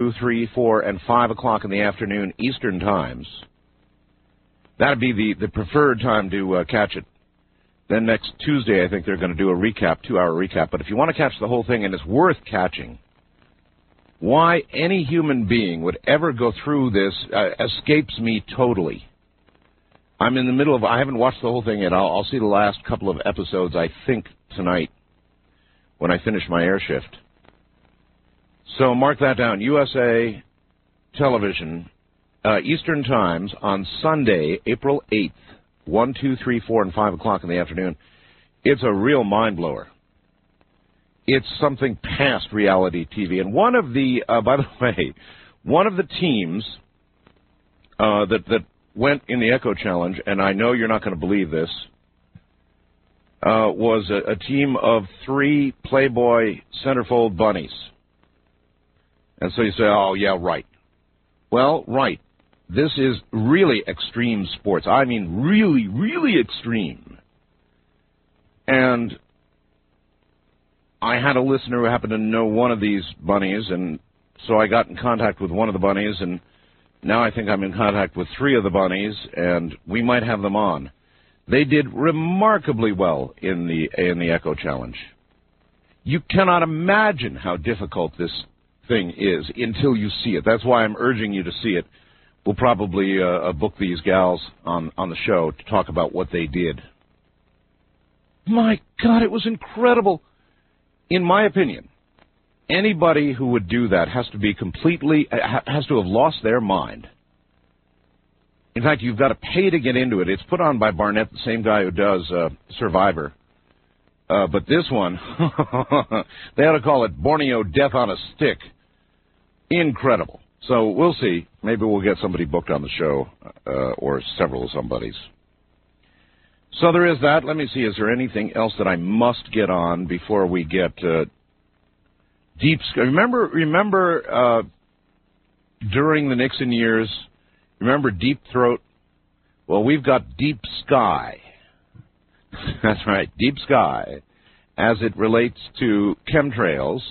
2, 3, 4, and 5 o'clock in the afternoon Eastern times. That would be the preferred time to catch it. Then next Tuesday, I think they're going to do a recap, 2-hour recap. But if you want to catch the whole thing, and it's worth catching, why any human being would ever go through this escapes me totally. I'm in the middle of, I haven't watched the whole thing yet. I'll see the last couple of episodes, I think, tonight when I finish my air shift. So mark that down. USA Television, Eastern Times, on Sunday, April 8th, 1, 2, 3, 4, and 5 o'clock in the afternoon. It's a real mind-blower. It's something past reality TV. And one of the, by the way, one of the teams that went in the Echo Challenge, and I know you're not going to believe this, was a team of 3 Playboy centerfold bunnies. And so you say, oh, yeah, right. Well, right. This is really extreme sports. I mean, really, really extreme. And I had a listener who happened to know one of these bunnies, and so I got in contact with one of the bunnies, and now I think I'm in contact with 3 of the bunnies, and we might have them on. They did remarkably well in the Echo Challenge. You cannot imagine how difficult this thing is until you see it. That's why I'm urging you to see it. We'll probably book these gals on the show to talk about what they did. My God, it was incredible. In my opinion, anybody who would do that has to be has to have lost their mind. In fact, you've got to pay to get into it. It's put on by Barnett, the same guy who does Survivor. But this one, they ought to call it Borneo Death on a Stick. Incredible. So we'll see. Maybe we'll get somebody booked on the show, or several of somebody's. So there is that. Let me see. Is there anything else that I must get on before we get Deep Sky? Remember during the Nixon years, remember Deep Throat? Well, we've got Deep Sky. That's right, Deep Sky, as it relates to chemtrails.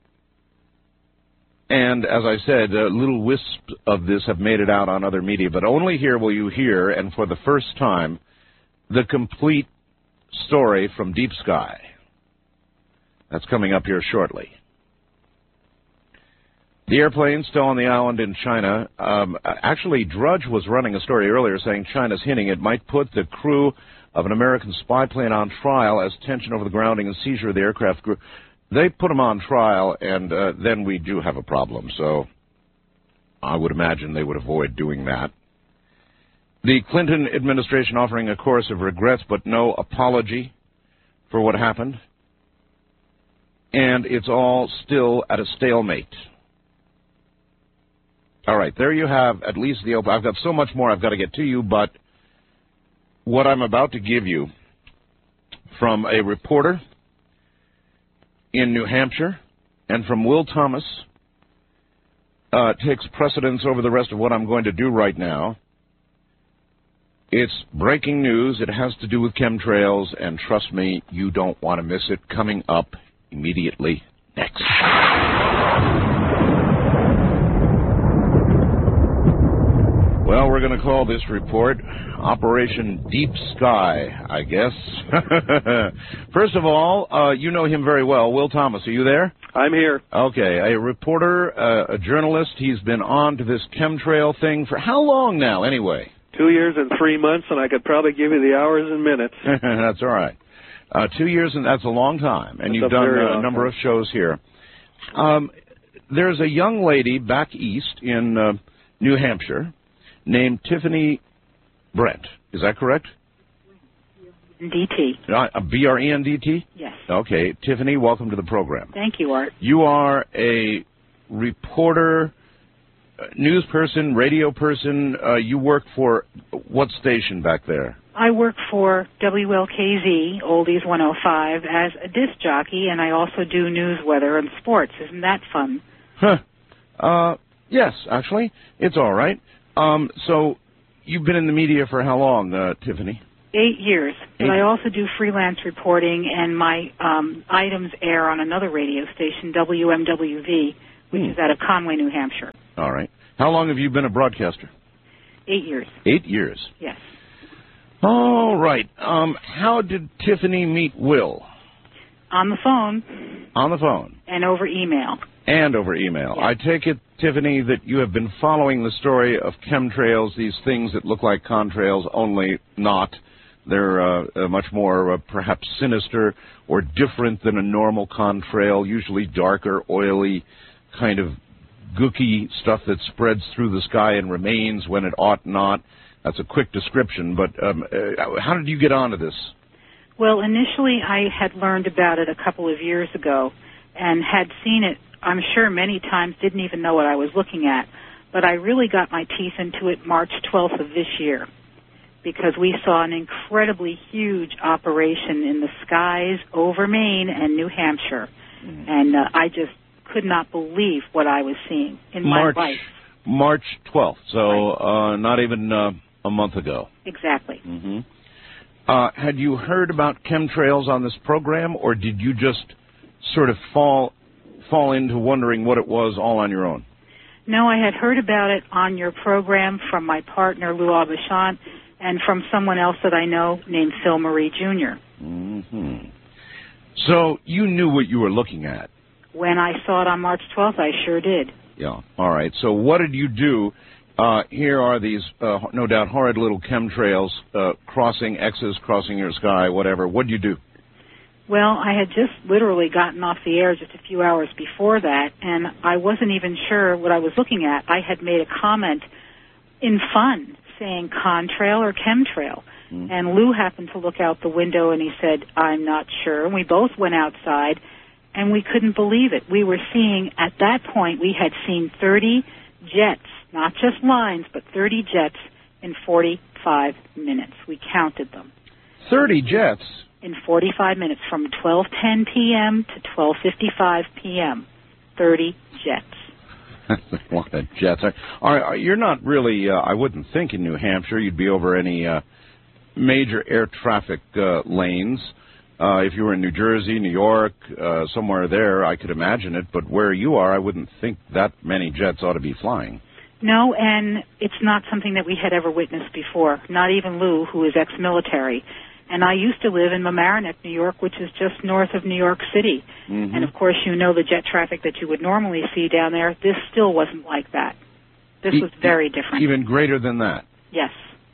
And as I said, little wisps of this have made it out on other media, but only here will you hear, and for the first time, the complete story from Deep Sky. That's coming up here shortly. The airplane still on the island in China. Actually, Drudge was running a story earlier saying China's hinting it might put the crew of an American spy plane on trial as tension over the grounding and seizure of the aircraft grew. They put them on trial, and then we do have a problem. So I would imagine they would avoid doing that. The Clinton administration offering a chorus of regrets but no apology for what happened. And it's all still at a stalemate. All right, there you have at least the open. I've got so much more I've got to get to you, but what I'm about to give you from a reporter in New Hampshire and from Will Thomas takes precedence over the rest of what I'm going to do right now. It's breaking news. It has to do with chemtrails, and trust me, you don't want to miss it. Coming up immediately next. Well, we're going to call this report Operation Deep Sky, I guess. First of all, you know him very well. Will Thomas, are you there? I'm here. Okay, a reporter, a journalist. He's been on to this chemtrail thing for how long now, anyway? 2 years and 3 months, and I could probably give you the hours and minutes. That's all right. 2 years, and that's a long time. And you've done a number of shows here. There's a young lady back east in New Hampshire named Tiffany Brent. Is that correct? DT. B-R-E-N-D-T? Yes. Okay. Tiffany, welcome to the program. Thank you, Art. You are a reporter, news person, radio person. You work for what station back there? I work for WLKZ, Oldies 105, as a disc jockey, and I also do news, weather, and sports. Isn't that fun? Huh. Yes, actually. It's all right. So you've been in the media for how long, Tiffany? 8 years. But I also do freelance reporting, and my items air on another radio station, WMWV, which is out of Conway, New Hampshire. All right. How long have you been a broadcaster? 8 years. 8 years. Yes. All right. How did Tiffany meet Will? On the phone. On the phone. And over email. And over email. Yes. I take it, Tiffany, that you have been following the story of chemtrails, these things that look like contrails, only not. They're much more perhaps sinister or different than a normal contrail, usually darker, oily, kind of gooky stuff that spreads through the sky and remains when it ought not. That's a quick description, but how did you get onto this? Well, initially I had learned about it a couple of years ago and had seen it, I'm sure, many times, didn't even know what I was looking at. But I really got my teeth into it March 12th of this year because we saw an incredibly huge operation in the skies over Maine and New Hampshire. And I just could not believe what I was seeing in my life. March 12th, so right. Not even a month ago. Exactly. Mm-hmm. Had you heard about chemtrails on this program, or did you just sort of fall into wondering what it was all on your own? No, I had heard about it on your program from my partner, Lou Aubuchon, and from someone else that I know named Phil Marie Jr. Mm-hmm. So you knew what you were looking at? When I saw it on March 12th, I sure did. Yeah. All right. So what did you do? Here are these, no doubt, horrid little chemtrails crossing X's, crossing your sky, whatever. What did you do? Well, I had just literally gotten off the air just a few hours before that, and I wasn't even sure what I was looking at. I had made a comment in fun saying contrail or chemtrail. Mm-hmm. And Lou happened to look out the window, and he said, I'm not sure. And we both went outside, and we couldn't believe it. We were seeing, at that point, we had seen 30 jets, not just lines, but 30 jets in 45 minutes. We counted them. 30 jets? In 45 minutes, from 12:10 p.m. to 12:55 p.m., 30 jets. That's a lot of jets. You're not really, I wouldn't think, in New Hampshire. You'd be over any major air traffic lanes. If you were in New Jersey, New York, somewhere there, I could imagine it. But where you are, I wouldn't think that many jets ought to be flying. No, and it's not something that we had ever witnessed before, not even Lou, who is ex-military. And I used to live in Mamaroneck, New York, which is just north of New York City. Mm-hmm. And, of course, you know the jet traffic that you would normally see down there. This still wasn't like that. This was very different. Even greater than that? Yes.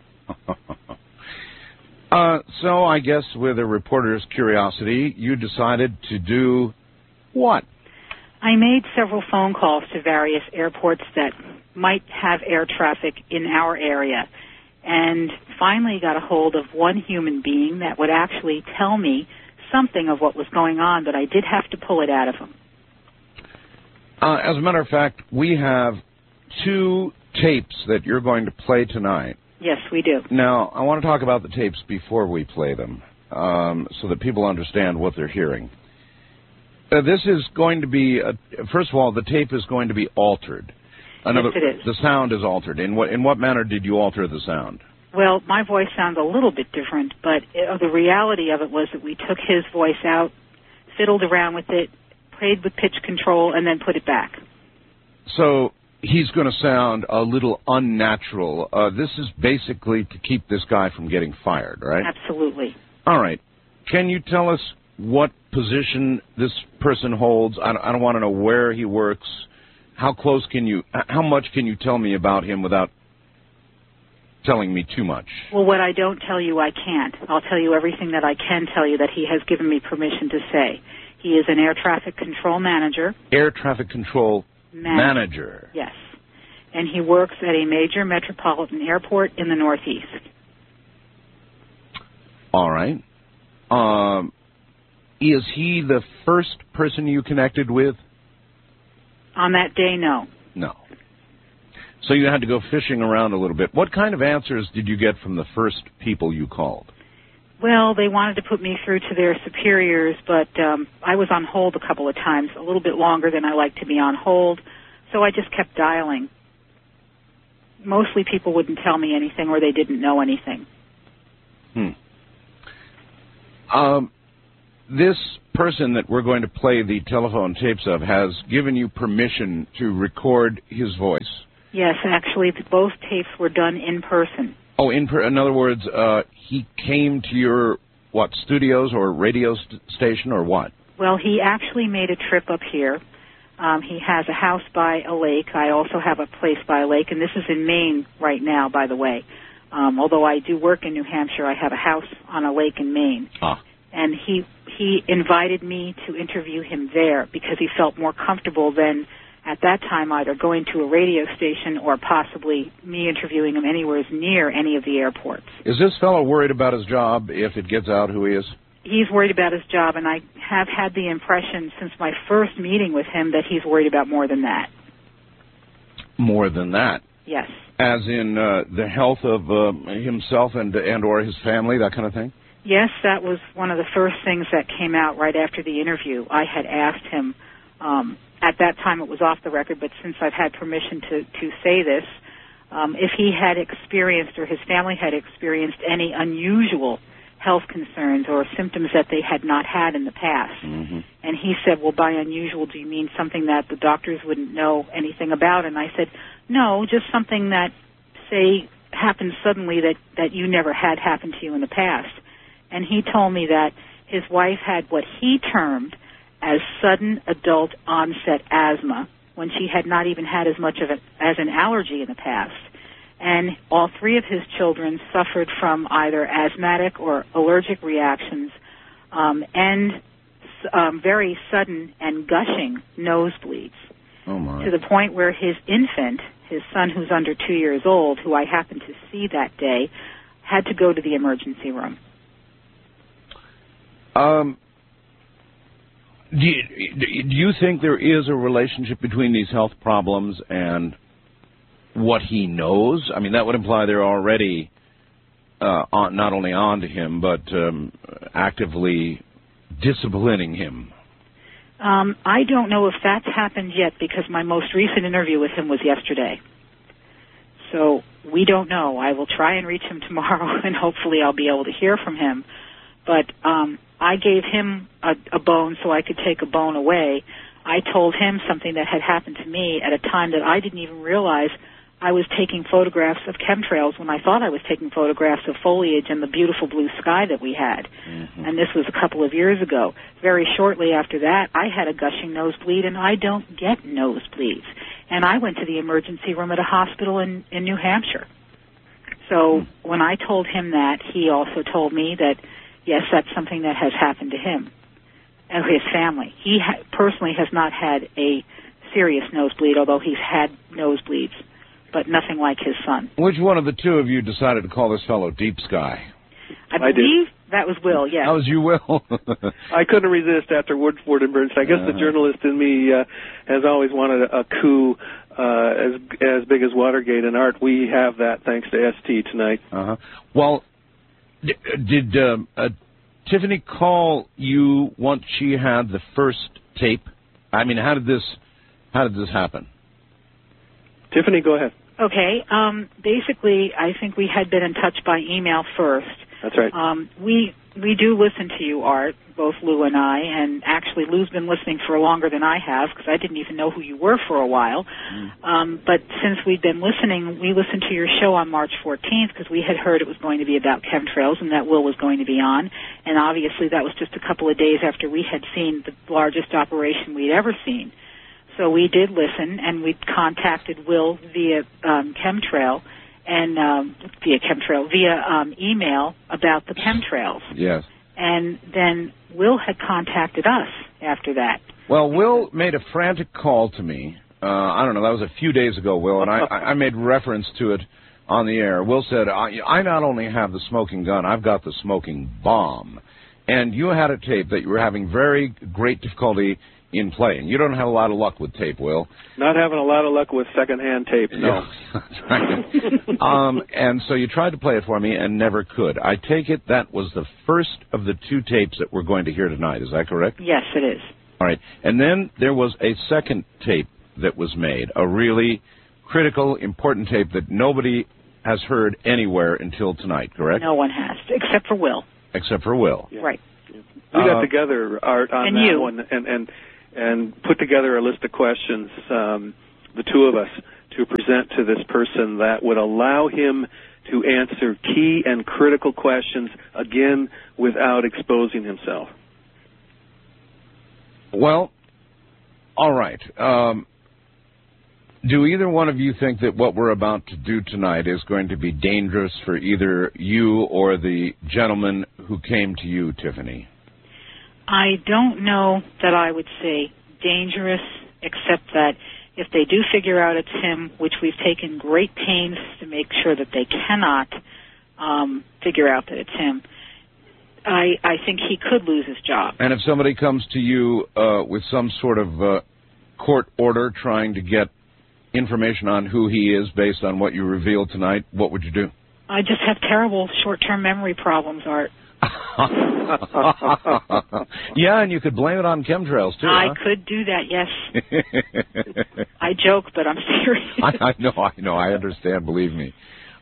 So I guess with a reporter's curiosity, you decided to do what? I made several phone calls to various airports that might have air traffic in our area, and finally got a hold of one human being that would actually tell me something of what was going on, but I did have to pull it out of him. As a matter of fact, we have 2 tapes that you're going to play tonight. Yes, we do. Now, I want to talk about the tapes before we play them, so that people understand what they're hearing. This is going to be, first of all, the tape is going to be altered. Yes, it is. The sound is altered. In what manner did you alter the sound? Well, my voice sounds a little bit different, but the reality of it was that we took his voice out, fiddled around with it, played with pitch control, and then put it back. So he's going to sound a little unnatural. This is basically to keep this guy from getting fired, right? Absolutely. All right. Can you tell us what position this person holds? I don't want to know where he works. How much can you tell me about him without telling me too much? Well, what I don't tell you, I can't. I'll tell you everything that I can tell you that he has given me permission to say. He is an air traffic control manager. Air traffic control manager. Yes. And he works at a major metropolitan airport in the Northeast. All right. Is he the first person you connected with? On that day, no. No. So you had to go fishing around a little bit. What kind of answers did you get from the first people you called? Well, they wanted to put me through to their superiors, but I was on hold a couple of times, a little bit longer than I like to be on hold, so I just kept dialing. Mostly people wouldn't tell me anything or they didn't know anything. This person that we're going to play the telephone tapes of has given you permission to record his voice. Yes, actually, both tapes were done in person. Oh, in other words, he came to your, studios or radio station or what? Well, he actually made a trip up here. He has a house by a lake. I also have a place by a lake, and this is in Maine right now, by the way. Although I do work in New Hampshire, I have a house on a lake in Maine. Ah. And he invited me to interview him there because he felt more comfortable than at that time either going to a radio station or possibly me interviewing him anywhere near any of the airports. Is this fellow worried about his job if it gets out who he is? He's worried about his job, and I have had the impression since my first meeting with him that he's worried about more than that. More than that? Yes. As in the health of himself and or his family, that kind of thing? Yes, that was one of the first things that came out right after the interview. I had asked him, at that time it was off the record, but since I've had permission to say this, if he had experienced or his family had experienced any unusual health concerns or symptoms that they had not had in the past. Mm-hmm. And he said, well, by unusual, do you mean something that the doctors wouldn't know anything about? And I said, no, just something that, say, happened suddenly that you never had happen to you in the past. And he told me that his wife had what he termed as sudden adult onset asthma when she had not even had as much of it as an allergy in the past. And all three of his children suffered from either asthmatic or allergic reactions and very sudden and gushing nosebleeds. Oh, my. To the point where his infant, his son who's under 2 years old, who I happened to see that day, had to go to the emergency room. Do you think there is a relationship between these health problems and what he knows? I mean, that would imply they're already not only on to him, but actively disciplining him. I don't know if that's happened yet because my most recent interview with him was yesterday. So we don't know. I will try and reach him tomorrow, and hopefully I'll be able to hear from him. But I gave him a bone so I could take a bone away. I told him something that had happened to me at a time that I didn't even realize I was taking photographs of chemtrails when I thought I was taking photographs of foliage and the beautiful blue sky that we had. Mm-hmm. And this was a couple of years ago. Very shortly after that, I had a gushing nosebleed, and I don't get nosebleeds. And I went to the emergency room at a hospital in New Hampshire. So when I told him that, he also told me that, yes, that's something that has happened to him and his family. He personally has not had a serious nosebleed, although he's had nosebleeds, but nothing like his son. Which one of the two of you decided to call this fellow Deep Sky? I believe that was Will, yes. That was you, Will? I couldn't resist after Woodford and Burns. I guess the journalist in me has always wanted a coup as big as Watergate in art. We have that thanks to ST tonight. Uh-huh. Well, did Tiffany call you once she had the first tape? I mean, how did this happen? Tiffany, go ahead. Okay. Basically, I think we had been in touch by email first. That's right. We do listen to you, Art, both Lou and I, and actually Lou's been listening for longer than I have because I didn't even know who you were for a while. But since we've been listening, we listened to your show on March 14th because we had heard it was going to be about chemtrails and that Will was going to be on. And obviously that was just a couple of days after we had seen the largest operation we'd ever seen. So we did listen, and we contacted Will via chemtrail and via email about the chemtrails. Yes. And then Will had contacted us after that. Well, Will made a frantic call to me. I don't know, that was a few days ago, Will, and I made reference to it on the air. Will said, I not only have the smoking gun, I've got the smoking bomb. And you had a tape that you were having very great difficulty in playing. You don't have a lot of luck with tape, Will. Not having a lot of luck with second-hand tape, no. Yeah, that's right. And so you tried to play it for me and never could. I take it that was the first of the two tapes that we're going to hear tonight. Is that correct? Yes, it is. All right. And then there was a second tape that was made, a really critical, important tape that nobody has heard anywhere until tonight, correct? No one has, except for Will. Except for Will. Yeah. Right. We got together, Art, on and that you. one, and put together a list of questions, the two of us, to present to this person that would allow him to answer key and critical questions, again, without exposing himself. Well, all right. Do either one of you think that what we're about to do tonight is going to be dangerous for either you or the gentleman who came to you, Tiffany? I don't know that I would say dangerous, except that if they do figure out it's him, which we've taken great pains to make sure that they cannot figure out that it's him, I think he could lose his job. And if somebody comes to you with some sort of court order trying to get information on who he is based on what you revealed tonight, what would you do? I just have terrible short-term memory problems, Art. Yeah, and you could blame it on chemtrails, too. I could do that, yes. I joke, but I'm serious. I know. I understand, believe me.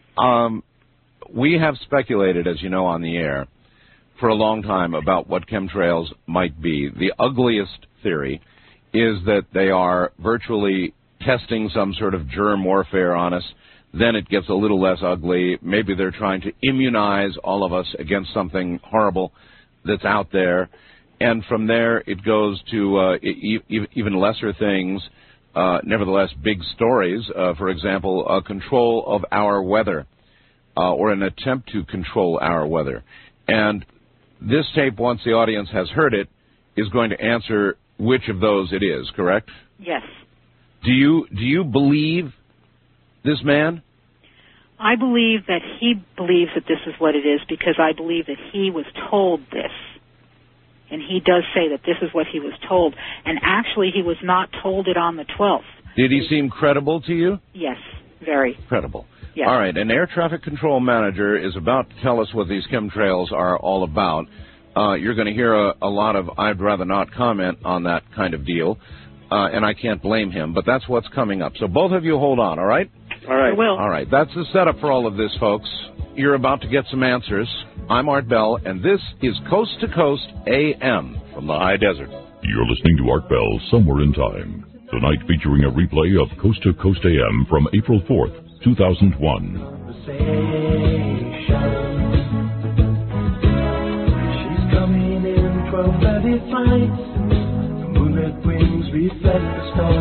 We have speculated, as you know, on the air for a long time about what chemtrails might be. The ugliest theory is that they are virtually testing some sort of germ warfare on us. Then it gets a little less ugly. Maybe they're trying to immunize all of us against something horrible that's out there. And from there, it goes to even lesser things, nevertheless big stories. For example, control of our weather, or an attempt to control our weather. And this tape, once the audience has heard it, is going to answer which of those it is, correct? Yes. Do you believe this man? I believe that he believes that this is what it is because I believe that he was told this. And he does say that this is what he was told. And actually, he was not told it on the 12th. Did he seem credible to you? Yes, very. Credible. Yes. All right, an air traffic control manager is about to tell us what these chemtrails are all about. You're going to hear a lot of I'd rather not comment on that kind of deal. And I can't blame him, but that's what's coming up. So both of you hold on, all right? All right. I will. All right, that's the setup for all of this, folks. You're about to get some answers. I'm Art Bell, and this is Coast to Coast AM from the high desert. You're listening to Art Bell, Somewhere in Time. Tonight featuring a replay of Coast to Coast AM from April 4th, 2001. She's coming in 12:30 flights. The moonlit wings reflect the stars.